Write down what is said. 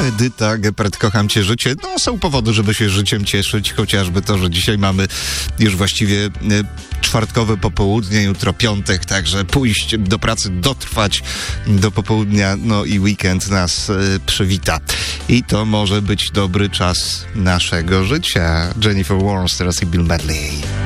Edyta Geppert, kocham cię życie. No, są powody, żeby się życiem cieszyć, chociażby to, że dzisiaj mamy już właściwie czwartkowe popołudnie, jutro piątek, także pójść do pracy, dotrwać do popołudnia, no i weekend nas przywita. I to może być dobry czas naszego życia. Jennifer Warnes teraz i Bill Medley.